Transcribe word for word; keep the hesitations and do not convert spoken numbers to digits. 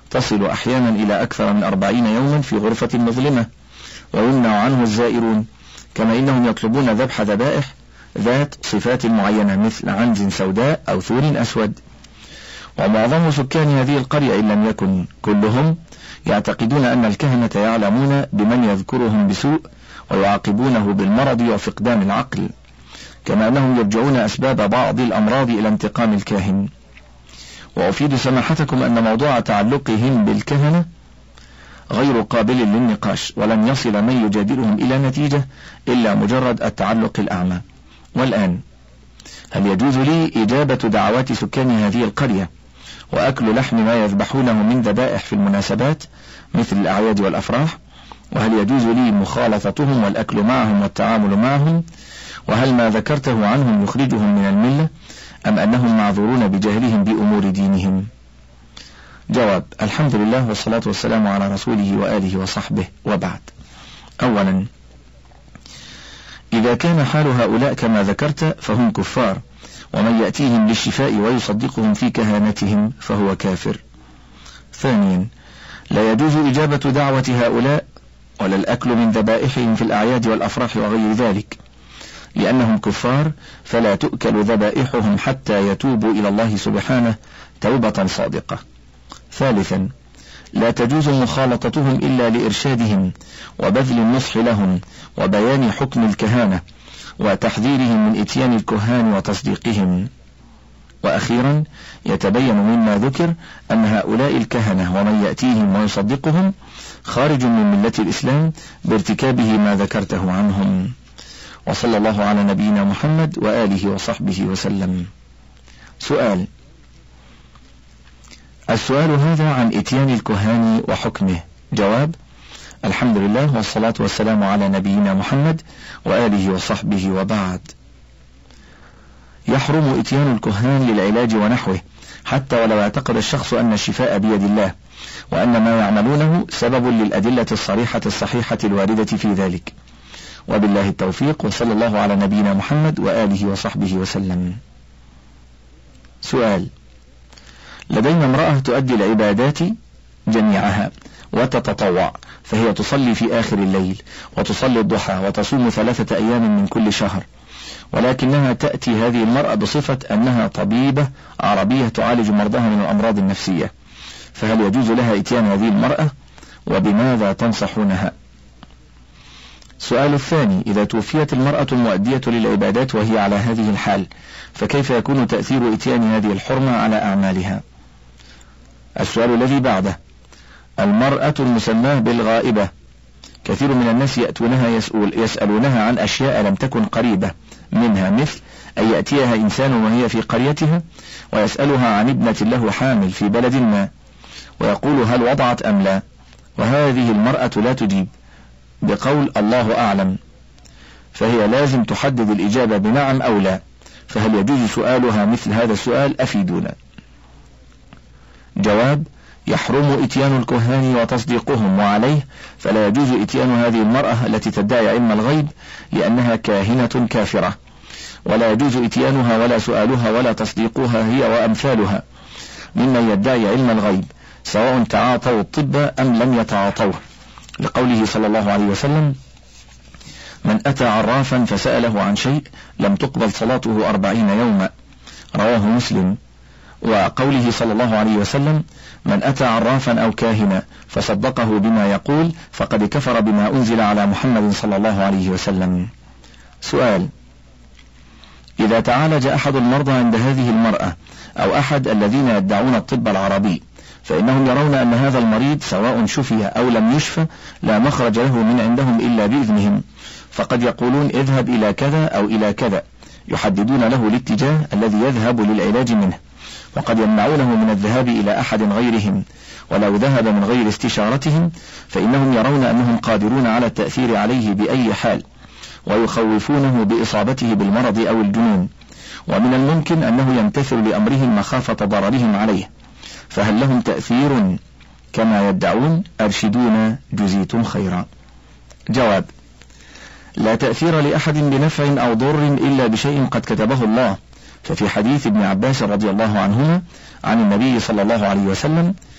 تصل أحيانا إلى أكثر من أربعين يوما في غرفة مظلمة، ويمنع عنه الزائرون، كما إنهم يطلبون ذبح ذبائح ذات صفات معينة مثل عنز سوداء أو ثور أسود. ومعظم سكان هذه القرية إن لم يكن كلهم يعتقدون أن الكهنة يعلمون بمن يذكرهم بسوء ويعاقبونه بالمرض وفقدان العقل، كما أنهم يرجعون أسباب بعض الأمراض إلى انتقام الكاهن. وأفيد سماحتكم أن موضوع تعلقهم بالكهنة غير قابل للنقاش، ولن يصل من يجادلهم إلى نتيجة إلا مجرد التعلق الأعمى. والآن، هل يجوز لي إجابة دعوات سكان هذه القرية وأكل لحم ما يذبحونه من ذبائح في المناسبات مثل الأعياد والأفراح؟ وهل يجوز لي مخالطتهم والأكل معهم والتعامل معهم؟ وهل ما ذكرته عنهم يخرجهم من الملة، أم أنهم معذورون بجهلهم بأمور دينهم؟ جواب: الحمد لله والصلاة والسلام على رسوله وآله وصحبه، وبعد. أولا، إذا كان حال هؤلاء كما ذكرت فهم كفار، ومن يأتيهم للشفاء ويصدقهم في كهانتهم فهو كافر. ثانيا، لا يجوز إجابة دعوة هؤلاء ولا الأكل من ذبائحهم في الأعياد والأفراح وغير ذلك، لأنهم كفار، فلا تؤكل ذبائحهم حتى يتوبوا إلى الله سبحانه توبة صادقة. ثالثا، لا تجوز مخالطتهم إلا لإرشادهم وبذل النصح لهم وبيان حكم الكهانة وتحذيرهم من إتيان الكهان وتصديقهم. وأخيرا، يتبين مما ذكر أن هؤلاء الكهنة ومن يأتيهم ويصدقهم خارج من ملة الإسلام بارتكابه ما ذكرته عنهم. وصلى الله على نبينا محمد وآله وصحبه وسلم. سؤال: السؤال هذا عن إتيان الكهان وحكمه. جواب: الحمد لله والصلاة والسلام على نبينا محمد وآله وصحبه، وبعد. يحرم إتيان الكهان للعلاج ونحوه، حتى ولو اعتقد الشخص أن الشفاء بيد الله، وأن ما يعملونه سبب للأدلة الصريحة الصحيحة الواردة في ذلك. وبالله التوفيق، وصلى الله على نبينا محمد وآله وصحبه وسلم. سؤال: لدينا امرأة تؤدي العبادات جميعها وتتطوع، فهي تصلي في آخر الليل وتصلي الضحى وتصوم ثلاثة أيام من كل شهر، ولكنها تأتي هذه المرأة بصفة أنها طبيبة عربية تعالج مرضاها من الأمراض النفسية، فهل يجوز لها إتيان هذه المرأة؟ وبماذا تنصحونها؟ السؤال الثاني: إذا توفيت المرأة المؤدية للعبادات وهي على هذه الحال، فكيف يكون تأثير إتيان هذه الحرمة على أعمالها؟ السؤال الذي بعده: المرأة المسماة بالغائبة، كثير من الناس يأتونها يسأل يسألونها عن أشياء لم تكن قريبة منها، مثل أن يأتيها إنسان وهي في قريتها ويسألها عن ابنة له حامل في بلد ما، ويقول هل وضعت أم لا، وهذه المرأة لا تجيب بقول الله أعلم، فهي لازم تحدد الإجابة بنعم أو لا، فهل يجوز سؤالها مثل هذا السؤال؟ أفيدونا. جواب: يحرم إتيان الكهان وتصديقهم، وعليه فلا يجوز إتيان هذه المرأة التي تدعي علم الغيب، لأنها كاهنة كافرة، ولا يجوز إتيانها ولا سؤالها ولا تصديقها هي وأمثالها ممن يدعي علم الغيب، سواء تعاطوا الطب أم لم يتعاطوه، لقوله صلى الله عليه وسلم: من أتى عرافا فسأله عن شيء لم تقبل صلاته أربعين يوما، رواه مسلم. وقوله صلى الله عليه وسلم: من أتى عرافا أو كاهنا فصدقه بما يقول فقد كفر بما أنزل على محمد صلى الله عليه وسلم. سؤال: إذا تعالج أحد المرضى عند هذه المرأة أو أحد الذين يدعون الطب العربي، فإنهم يرون أن هذا المريض سواء شفي أو لم يشفى لا مخرج له من عندهم إلا بإذنهم، فقد يقولون اذهب إلى كذا أو إلى كذا، يحددون له الاتجاه الذي يذهب للعلاج منه، وقد يمنعونه من الذهاب إلى أحد غيرهم، ولو ذهب من غير استشارتهم فإنهم يرون أنهم قادرون على التأثير عليه بأي حال، ويخوفونه بإصابته بالمرض أو الجنون، ومن الممكن أنه يمتثل لأمرهم مخافة ضررهم عليه، فهل لهم تأثير كما يدعون؟ أرشدونا جزيتم خيرا. جواب: لا تأثير لأحد بنفع أو ضر إلا بشيء قد كتبه الله، ففي حديث ابن عباس رضي الله عنهما عن النبي صلى الله عليه وسلم: